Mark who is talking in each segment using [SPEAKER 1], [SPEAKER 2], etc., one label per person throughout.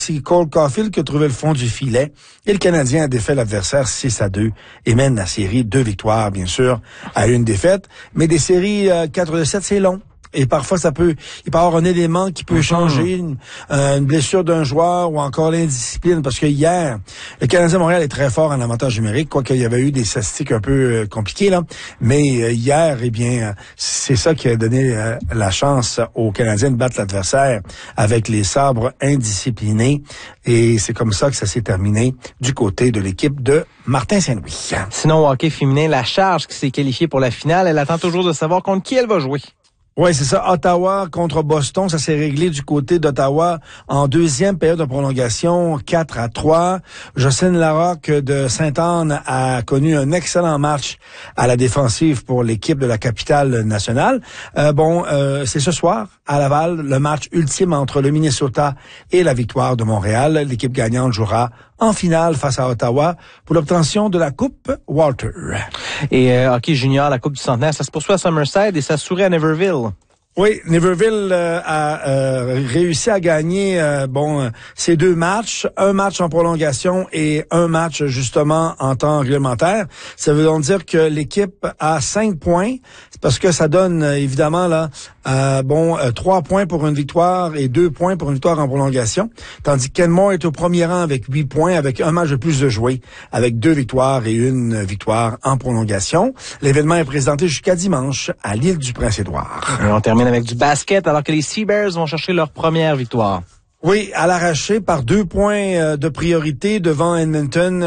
[SPEAKER 1] C'est Cole Caulfield qui a trouvé le fond du filet et le Canadien a défait l'adversaire 6-2 et mène la série 2 victoires, bien sûr, à 1 défaite. Mais des séries 4-7, c'est long. Et parfois, il peut y avoir un élément qui peut changer, une blessure d'un joueur ou encore l'indiscipline. Parce que hier, le Canadien de Montréal est très fort en avantage numérique, quoiqu'il y avait eu des statistiques un peu compliquées, là. Mais hier, eh bien, c'est ça qui a donné la chance aux Canadiens de battre l'adversaire avec les sabres indisciplinés. Et c'est comme ça que ça s'est terminé du côté de l'équipe de Martin Saint-Louis.
[SPEAKER 2] Sinon, au hockey féminin, la Charge qui s'est qualifiée pour la finale, elle attend toujours de savoir contre qui elle va jouer.
[SPEAKER 1] Oui, c'est ça. Ottawa contre Boston, ça s'est réglé du côté d'Ottawa en deuxième période de prolongation, 4-3. Jocelyne Larocque de Sainte-Anne a connu un excellent match à la défensive pour l'équipe de la capitale nationale. C'est ce soir à Laval, le match ultime entre le Minnesota et la Victoire de Montréal. L'équipe gagnante jouera en finale face à Ottawa pour l'obtention de la Coupe Walter.
[SPEAKER 2] Et hockey junior, la Coupe du Centenaire, ça se poursuit à Summerside et ça se sourit à Neverville.
[SPEAKER 1] Oui, Neverville a réussi à gagner ces 2 matchs, un match en prolongation et un match justement en temps réglementaire. Ça veut donc dire que l'équipe a 5 points, parce que ça donne évidemment 3 points pour une victoire et 2 points pour une victoire en prolongation, tandis que Kenmore est au premier rang avec 8 points, avec un match de plus de joué, avec 2 victoires et 1 victoire en prolongation. L'événement est présenté jusqu'à dimanche à l'île du Prince-Édouard.
[SPEAKER 2] Et on termine avec du basket, alors que les Seabears vont chercher leur première victoire.
[SPEAKER 1] Oui, à l'arraché par 2 points de priorité devant Edmonton,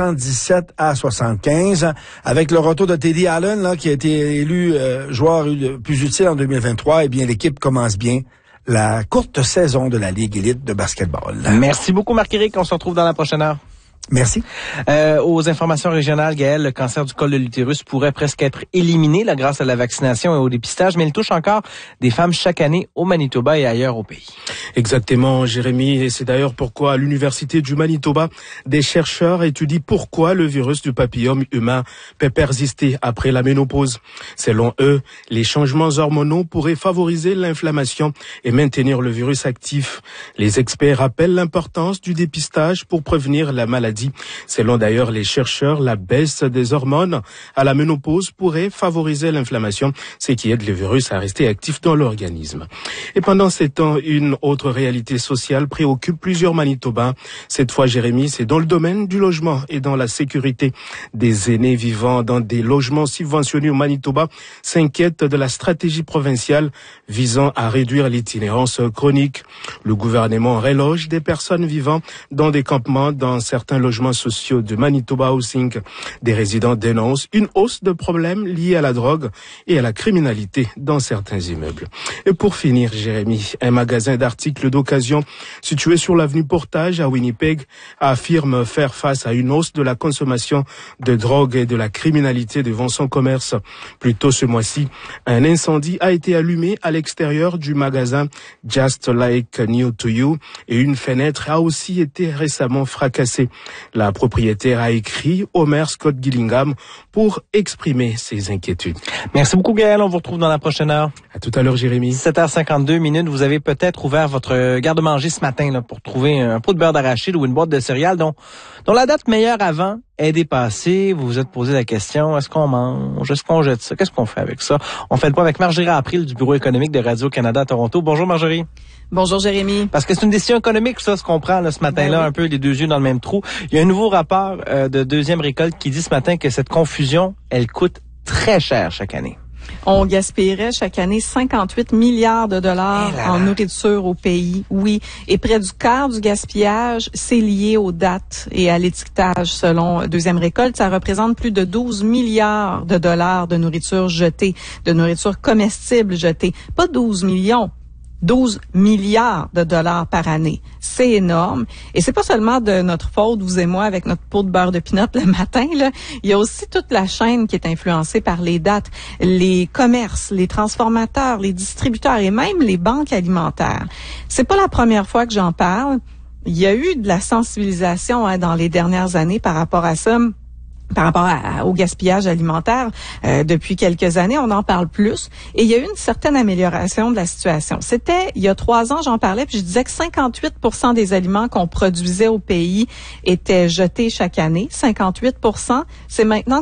[SPEAKER 1] 77-75, avec le retour de Teddy Allen, là, qui a été élu joueur plus utile en 2023. Eh bien, l'équipe commence bien la courte saison de la Ligue élite de basketball.
[SPEAKER 2] Merci beaucoup, Marc-Éric. On se retrouve dans la prochaine heure.
[SPEAKER 1] Merci.
[SPEAKER 2] Aux informations régionales, Gaël, le cancer du col de l'utérus pourrait presque être éliminé là, grâce à la vaccination et au dépistage, mais il touche encore des femmes chaque année au Manitoba et ailleurs au pays.
[SPEAKER 3] Exactement, Jérémy, et c'est d'ailleurs pourquoi à l'Université du Manitoba, des chercheurs étudient pourquoi le virus du papillome humain peut persister après la ménopause. Selon eux, les changements hormonaux pourraient favoriser l'inflammation et maintenir le virus actif. Les experts rappellent l'importance du dépistage pour prévenir la maladie. Selon d'ailleurs les chercheurs, la baisse des hormones à la ménopause pourrait favoriser l'inflammation, ce qui aide le virus à rester actif dans l'organisme. Et pendant ces temps, une autre réalité sociale préoccupe plusieurs Manitobains. Cette fois, Jérémy, c'est dans le domaine du logement et dans la sécurité. Des aînés vivant dans des logements subventionnés au Manitoba s'inquiètent de la stratégie provinciale visant à réduire l'itinérance chronique. Le gouvernement reloge des personnes vivant dans des campements dans certains logements sociaux de Manitoba Housing. Des résidents dénoncent une hausse de problèmes liés à la drogue et à la criminalité dans certains immeubles. Et pour finir, Jérémy, un magasin d'articles d'occasion situé sur l'avenue Portage à Winnipeg affirme faire face à une hausse de la consommation de drogue et de la criminalité devant son commerce. Plus tôt ce mois-ci, un incendie a été allumé à l'extérieur du magasin Just Like New to You et une fenêtre a aussi été récemment fracassée. La propriétaire a écrit au maire Scott Gillingham pour exprimer ses inquiétudes.
[SPEAKER 2] Merci beaucoup, Gaël. On vous retrouve dans la prochaine heure.
[SPEAKER 3] À tout à l'heure, Jérémy.
[SPEAKER 2] 7h52. Vous avez peut-être ouvert votre garde-manger ce matin là, pour trouver un pot de beurre d'arachide ou une boîte de céréales dont la date meilleure avant est dépassée. Vous vous êtes posé la question, est-ce qu'on mange? Est-ce qu'on jette ça? Qu'est-ce qu'on fait avec ça? On fait le point avec Marjorie April du Bureau économique de Radio-Canada à Toronto. Bonjour, Marjorie.
[SPEAKER 4] Bonjour, Jérémy.
[SPEAKER 2] Parce que c'est une décision économique, ça, ce qu'on prend là, ce matin-là, oui. Un peu les 2 yeux dans le même trou. Il y a un nouveau rapport de Deuxième Récolte qui dit ce matin que cette confusion, elle coûte très cher chaque année.
[SPEAKER 4] On gaspillerait chaque année 58 milliards de dollars en nourriture au pays, oui. Et près du quart du gaspillage, c'est lié aux dates et à l'étiquetage. Selon Deuxième Récolte, ça représente plus de 12 milliards de dollars de nourriture jetée, de nourriture comestible jetée. Pas 12 millions. 12 milliards de dollars par année. C'est énorme. Et c'est pas seulement de notre faute, vous et moi, avec notre pot de beurre de pinot le matin, là. Il y a aussi toute la chaîne qui est influencée par les dates, les commerces, les transformateurs, les distributeurs et même les banques alimentaires. C'est pas la première fois que j'en parle. Il y a eu de la sensibilisation dans les dernières années par rapport à ça. par rapport au gaspillage alimentaire depuis quelques années. On en parle plus. Et il y a eu une certaine amélioration de la situation. C'était, il y a 3 ans, j'en parlais, puis je disais que 58% des aliments qu'on produisait au pays étaient jetés chaque année. 58%, c'est maintenant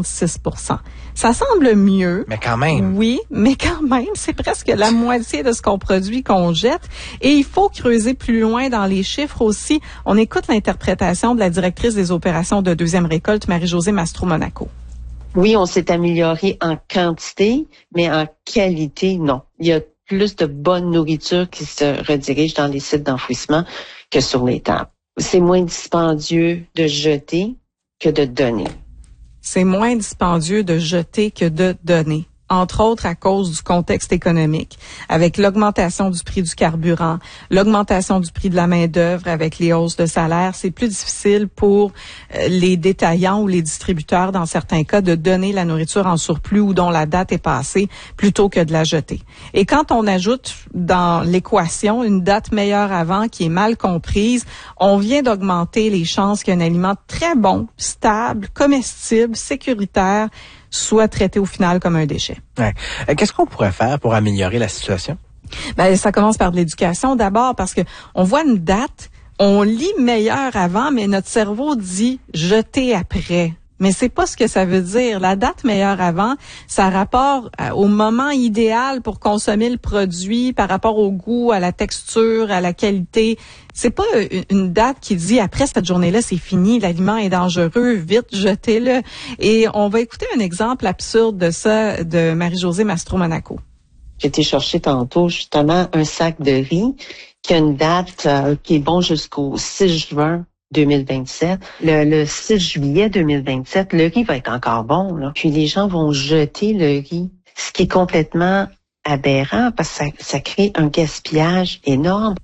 [SPEAKER 4] 46%. Ça semble mieux.
[SPEAKER 2] Mais quand même.
[SPEAKER 4] Oui, mais quand même, c'est presque la moitié de ce qu'on produit qu'on jette. Et il faut creuser plus loin dans les chiffres aussi. On écoute l'interprétation de la directrice des opérations de Deuxième Récolte, Marie-Josée Mastro-Monaco.
[SPEAKER 5] Oui, on s'est amélioré en quantité, mais en qualité, non. Il y a plus de bonne nourriture qui se redirige dans les sites d'enfouissement que sur les tables. C'est moins dispendieux de jeter que de donner.
[SPEAKER 4] C'est moins dispendieux de jeter que de donner. Entre autres à cause du contexte économique, avec l'augmentation du prix du carburant, l'augmentation du prix de la main-d'œuvre avec les hausses de salaire, c'est plus difficile pour les détaillants ou les distributeurs, dans certains cas, de donner la nourriture en surplus ou dont la date est passée plutôt que de la jeter. Et quand on ajoute dans l'équation une date meilleure avant qui est mal comprise, on vient d'augmenter les chances qu'un aliment très bon, stable, comestible, sécuritaire, soit traité au final comme un déchet.
[SPEAKER 2] Ouais. Qu'est-ce qu'on pourrait faire pour améliorer la situation?
[SPEAKER 4] Ben, ça commence par de l'éducation d'abord, parce que on voit une date, on lit meilleur avant, mais notre cerveau dit jeter après. Mais c'est pas ce que ça veut dire. La date meilleure avant, ça rapporte au moment idéal pour consommer le produit par rapport au goût, à la texture, à la qualité. C'est pas une date qui dit après cette journée-là, c'est fini, l'aliment est dangereux, vite, jetez-le. Et on va écouter un exemple absurde de ça de Marie-Josée Mastro-Monaco.
[SPEAKER 5] J'ai été chercher tantôt justement un sac de riz qui a une date qui est bon jusqu'au 6 juin 2027. Le 6 juillet 2027, le riz va être encore bon, là. Puis les gens vont jeter le riz, ce qui est complètement aberrant parce que ça crée un gaspillage énorme.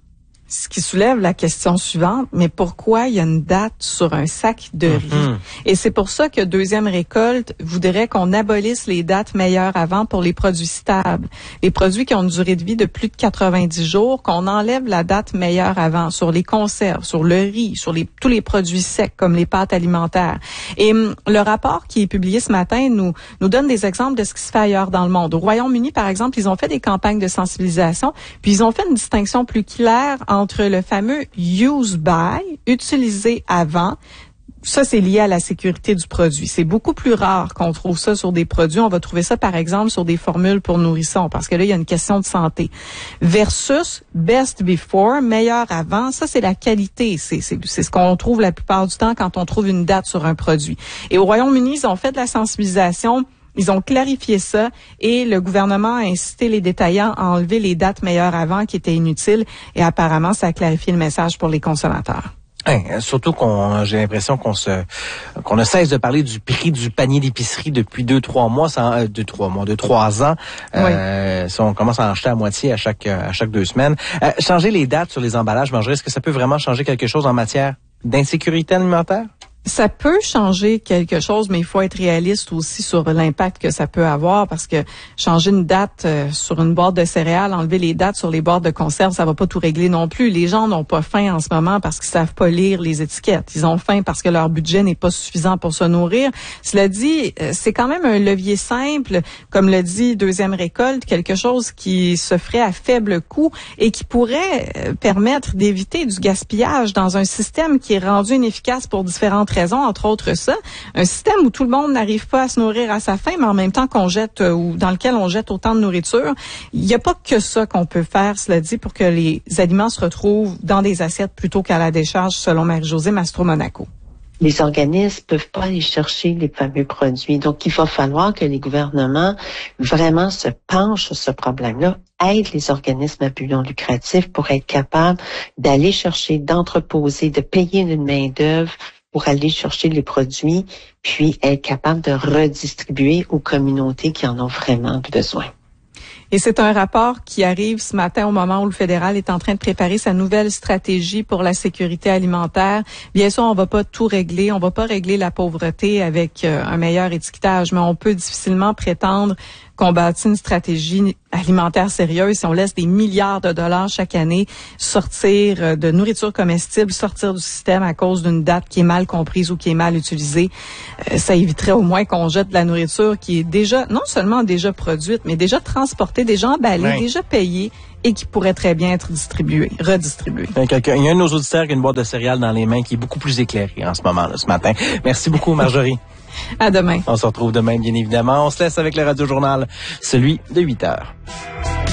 [SPEAKER 4] Ce qui soulève la question suivante, mais pourquoi il y a une date sur un sac de riz? Et c'est pour ça que Deuxième Récolte voudrait qu'on abolisse les dates meilleures avant pour les produits stables. Les produits qui ont une durée de vie de plus de 90 jours, qu'on enlève la date meilleure avant sur les conserves, sur le riz, sur tous les produits secs comme les pâtes alimentaires. Et le rapport qui est publié ce matin nous donne des exemples de ce qui se fait ailleurs dans le monde. Au Royaume-Uni, par exemple, ils ont fait des campagnes de sensibilisation, puis ils ont fait une distinction plus claire entre le fameux use by, utilisé avant. Ça, c'est lié à la sécurité du produit. C'est beaucoup plus rare qu'on trouve ça sur des produits. On va trouver ça, par exemple, sur des formules pour nourrissons, parce que là, il y a une question de santé. Versus best before, meilleur avant. Ça, c'est la qualité. C'est ce qu'on trouve la plupart du temps quand on trouve une date sur un produit. Et au Royaume-Uni, ils ont fait de la sensibilisation. Ils ont clarifié ça et le gouvernement a incité les détaillants à enlever les dates meilleures avant qui étaient inutiles et apparemment, ça a clarifié le message pour les consommateurs.
[SPEAKER 2] Surtout j'ai l'impression qu'on ne cesse de parler du prix du panier d'épicerie depuis 2-3 mois, 3 ans.
[SPEAKER 4] Oui.
[SPEAKER 2] On commence à en acheter à moitié à chaque 2 semaines. Changer les dates sur les emballages, Marjorie, est-ce que ça peut vraiment changer quelque chose en matière d'insécurité alimentaire?
[SPEAKER 4] Ça peut changer quelque chose, mais il faut être réaliste aussi sur l'impact que ça peut avoir parce que changer une date sur une boîte de céréales, enlever les dates sur les boîtes de conserve, ça va pas tout régler non plus. Les gens n'ont pas faim en ce moment parce qu'ils savent pas lire les étiquettes. Ils ont faim parce que leur budget n'est pas suffisant pour se nourrir. Cela dit, c'est quand même un levier simple, comme le dit Deuxième Récolte, quelque chose qui se ferait à faible coût et qui pourrait permettre d'éviter du gaspillage dans un système qui est rendu inefficace pour différentes raisons, entre autres ça, un système où tout le monde n'arrive pas à se nourrir à sa faim, mais en même temps qu'on jette ou dans lequel on jette autant de nourriture. Il n'y a pas que ça qu'on peut faire, cela dit, pour que les aliments se retrouvent dans des assiettes plutôt qu'à la décharge, selon Marie-Josée Mastro-Monaco.
[SPEAKER 5] Les organismes peuvent pas aller chercher les fameux produits. Donc, il va falloir que les gouvernements vraiment se penchent sur ce problème-là, aident les organismes à but non lucratif pour être capables d'aller chercher, d'entreposer, de payer une main-d'œuvre pour aller chercher les produits, puis être capable de redistribuer aux communautés qui en ont vraiment besoin.
[SPEAKER 4] Et c'est un rapport qui arrive ce matin au moment où le fédéral est en train de préparer sa nouvelle stratégie pour la sécurité alimentaire. Bien sûr, on va pas tout régler. On va pas régler la pauvreté avec un meilleur étiquetage, mais on peut difficilement prétendre qu'on bâtit une stratégie alimentaire sérieuse, si on laisse des milliards de dollars chaque année sortir de nourriture comestible, sortir du système à cause d'une date qui est mal comprise ou qui est mal utilisée, ça éviterait au moins qu'on jette de la nourriture qui est déjà, non seulement déjà produite, mais déjà transportée, déjà emballée, déjà payée et qui pourrait très bien être redistribuée.
[SPEAKER 2] Il y a un de nos auditeurs qui a une boîte de céréales dans les mains qui est beaucoup plus éclairée en ce moment, là, ce matin. Merci beaucoup, Marjorie.
[SPEAKER 4] À demain.
[SPEAKER 2] On se retrouve demain, bien évidemment. On se laisse avec le Radio Journal, celui de 8 heures.